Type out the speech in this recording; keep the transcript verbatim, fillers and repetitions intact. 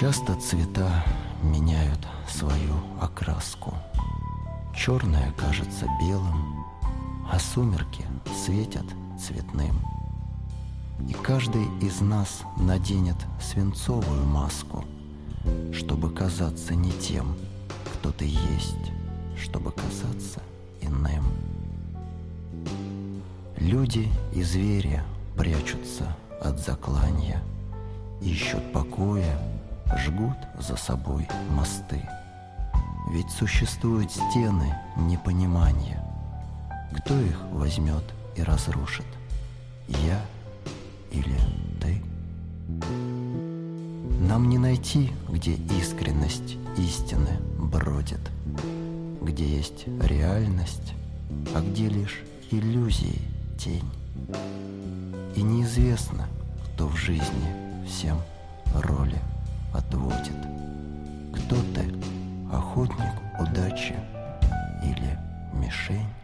Часто цвета меняют свою окраску. Черное кажется белым, а сумерки светят цветным. И каждый из нас наденет свинцовую маску, чтобы казаться не тем, кто ты есть, чтобы казаться иным. Люди и звери прячутся от заклания, ищут покоя, жгут за собой мосты. Ведь существуют стены непонимания. Кто их возьмет и разрушит? Я или ты? Нам не найти, где искренность истины бродит, где есть реальность, а где лишь иллюзии тень. И неизвестно, кто в жизни всем роли отводит. Кто ты, охотник удачи или мишень?